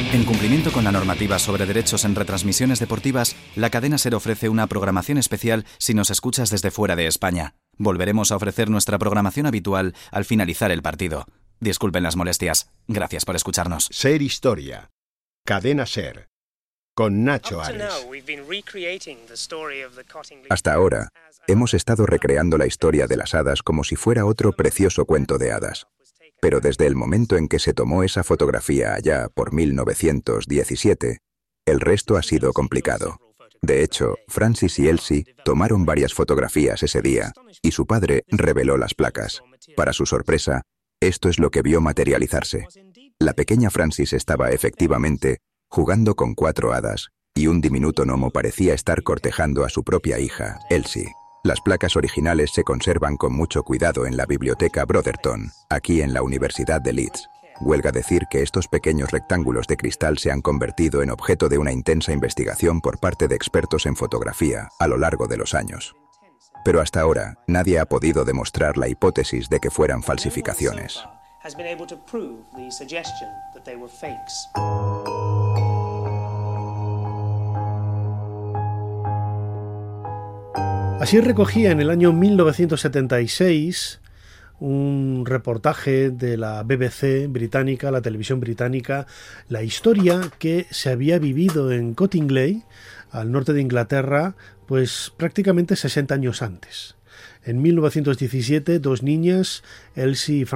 En cumplimiento con la normativa sobre derechos en retransmisiones deportivas, la cadena SER ofrece una programación especial si nos escuchas desde fuera de España. Volveremos a ofrecer nuestra programación habitual al finalizar el partido. Disculpen las molestias. Gracias por escucharnos. SER Historia. Cadena SER. Con Nacho Ares. Hasta ahora, hemos estado recreando la historia de las hadas como si fuera otro precioso cuento de hadas. Pero desde el momento en que se tomó esa fotografía allá por 1917, el resto ha sido complicado. De hecho, Francis y Elsie tomaron varias fotografías ese día, y su padre reveló las placas. Para su sorpresa, esto es lo que vio materializarse. La pequeña Francis estaba efectivamente jugando con 4 hadas, y un diminuto gnomo parecía estar cortejando a su propia hija, Elsie. Las placas originales se conservan con mucho cuidado en la Biblioteca Brotherton, aquí en la Universidad de Leeds. Huelga decir que estos pequeños rectángulos de cristal se han convertido en objeto de una intensa investigación por parte de expertos en fotografía a lo largo de los años. Pero hasta ahora, nadie ha podido demostrar la hipótesis de que fueran falsificaciones. Así recogía en el año 1976 un reportaje de la BBC británica, la televisión británica, la historia que se había vivido en Cottingley, al norte de Inglaterra, pues prácticamente 60 años antes. En 1917, 2 niñas, Elsie y